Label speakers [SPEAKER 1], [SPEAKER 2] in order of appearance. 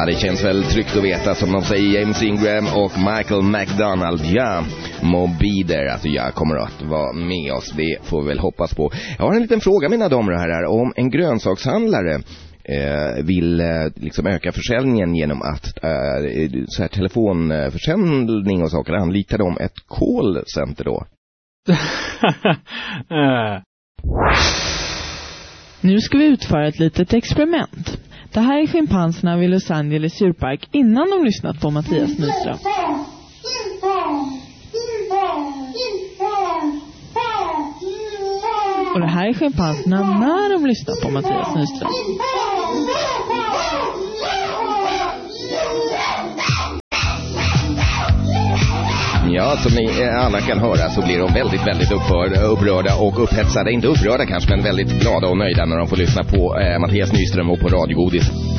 [SPEAKER 1] Ja, det känns väl tryggt att veta, som de säger, James Ingram och Michael McDonald. Ja, Mobider, alltså jag kommer att vara med oss. Det får vi väl hoppas på. Jag har en liten fråga, mina damer och herrar. Om en grönsakshandlare vill liksom öka försäljningen genom att så här telefonförsäljning och saker, anlitar de ett callcenter då?
[SPEAKER 2] Nu ska vi utföra ett litet experiment. Det här är schimpanserna vid Los Angeles djurpark innan de lyssnat på Mattias Nyström. Och det här är schimpanserna när de lyssnar på Mattias Nyström.
[SPEAKER 1] Ja, som ni alla kan höra så blir de väldigt, väldigt upprörda och upphetsade. Inte upprörda kanske, men väldigt glada och nöjda när de får lyssna på Mattias Nyström och på Radio Godis.